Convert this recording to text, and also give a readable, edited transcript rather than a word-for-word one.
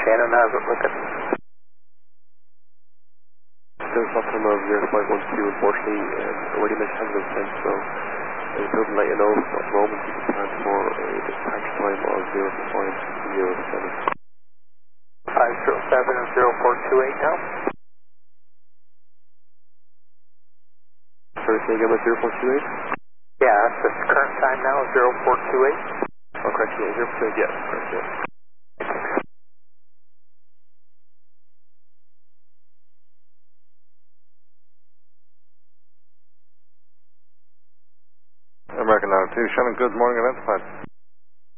Shannon, how's it looking? Still something of 0512, unfortunately, already missed 100%, so I was going to let you know at the moment you can plan for a dispatch time of 0507. 507 and 0428 now? Sorry, say again with 0428? Yeah, that's the current time now, 0428. Oh, correct, yeah, 0%, yeah, correct, yeah. American Now 2, Shannon, good morning, identified.